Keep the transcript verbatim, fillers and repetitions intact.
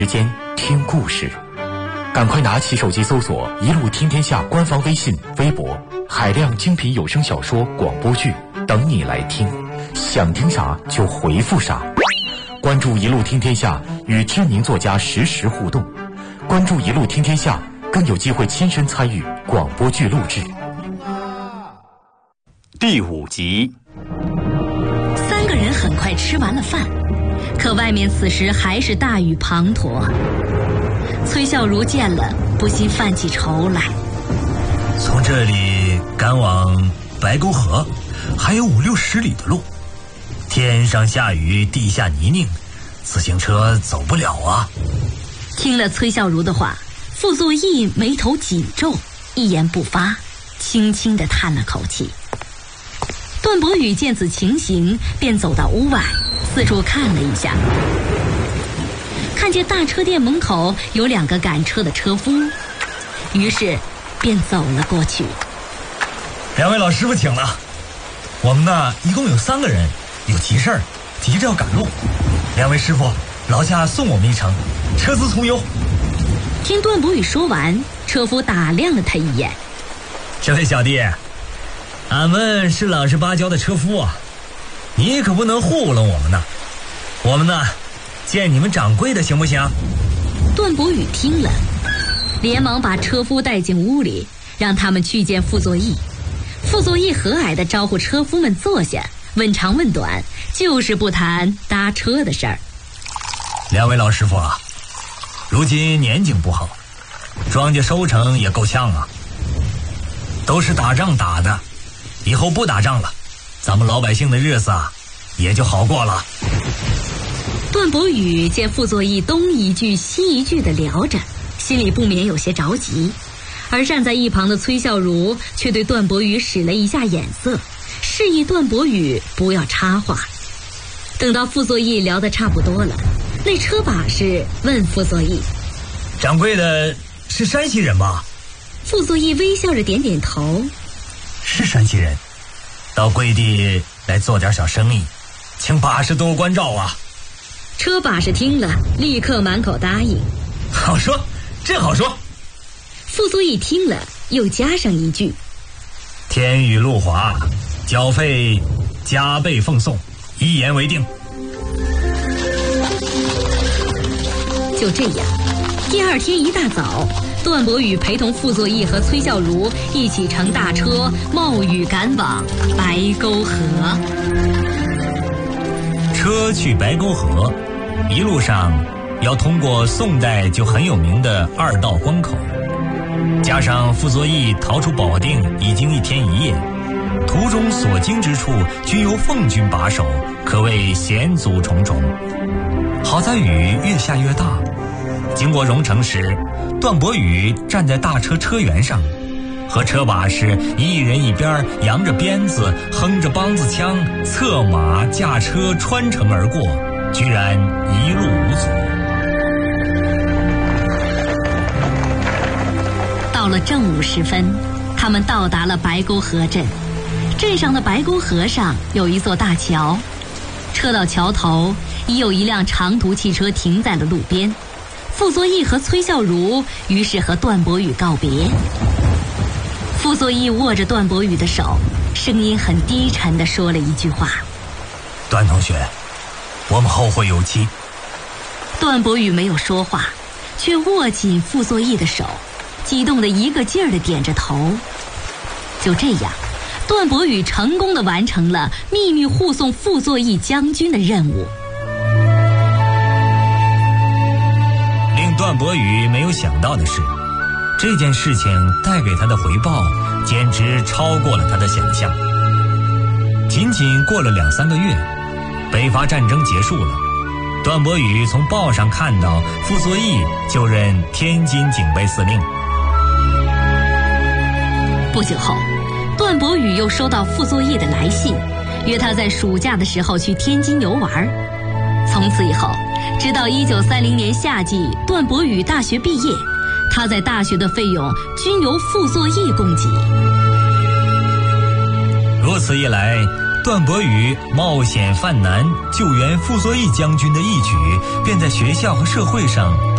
时间听故事，赶快拿起手机搜索“一路听天下”官方微信、微博，海量精品有声小说、广播剧等你来听。想听啥就回复啥。关注“一路听天下”，与知名作家实时互动。关注“一路听天下”，更有机会亲身参与广播剧录制。第五集。 三个人很快吃完了饭，可外面此时还是大雨滂沱。崔孝孺见了，不禁犯起愁来。 从这里赶往白沟河还有五六十里的路，天上下雨，地下泥泞，自行车走不了啊。 听了崔孝孺的话，傅作义眉头紧皱，一言不发，轻轻地叹了口气。段伯宇见此情形，便走到屋外，四处看了一下，看见大车店门口有两个赶车的车夫，于是便走了过去。 两位老师傅请了，我们呢一共有三个人，有急事儿，急着要赶路。两位师傅劳驾送我们一程，车资从优。 听段伯宇说完，车夫打量了他一眼。 这位小弟，俺们是老实巴交的车夫啊，你可不能糊弄我们呢。我们呢见你们掌柜的行不行？ 段伯宇听了，连忙把车夫带进屋里，让他们去见傅作义。傅作义和蔼地招呼车夫们坐下，问长问短，就是不谈搭车的事儿。 两位老师傅啊，如今年景不好，庄稼收成也够呛啊，都是打仗打的，以后不打仗了，咱们老百姓的日子啊也就好过了。 段伯宇见傅作义东一句西一句地聊着，心里不免有些着急，而站在一旁的崔孝孺却对段伯宇使了一下眼色，示意段伯宇不要插话。等到傅作义聊得差不多了，那车把式问傅作义： 掌柜的是山西人吧？ 傅作义微笑着点点头： 是山西人，到贵地来做点小生意，请把式多关照啊。 车把式听了，立刻满口答应： 好说，真好说。 傅作义听了，又加上一句： 天雨路滑，缴费加倍奉送，一言为定。 就这样，第二天一大早，段伯宇陪同傅作义和崔孝孺一起乘大车冒雨赶往白沟河。 车去白沟河，一路上要通过宋代就很有名的二道关口，加上傅作义逃出保定已经一天一夜，途中所经之处均由奉军把守，可谓险阻重重。好在雨越下越大，经过荣城时，段伯宇站在大车车辕上，和车把式一人一边，扬着鞭子，哼着梆子腔，策马驾车穿城而过，居然一路无阻。 到了正午时分，他们到达了白沟河镇。镇上的白沟河上有一座大桥，车到桥头，已有一辆长途汽车停在了路边。傅作义和崔孝孺于是和段伯宇告别。傅作义握着段伯宇的手，声音很低沉地说了一句话： 段同学，我们后会有期。 段伯宇没有说话，却握紧傅作义的手，激动得一个劲儿地点着头。就这样，段伯宇成功地完成了秘密护送傅作义将军的任务。 令段伯宇没有想到的是，这件事情带给他的回报简直超过了他的想象。仅仅过了两三个月，北伐战争结束了，段伯宇从报上看到傅作义就任天津警备司令。 不久后，段伯宇又收到傅作义的来信，约他在暑假的时候去天津游玩。从此以后，直到一九三零年夏季段伯宇大学毕业，他在大学的费用均由傅作义供给。 如此一来，段伯宇冒险犯难救援傅作义将军的义举，便在学校和社会上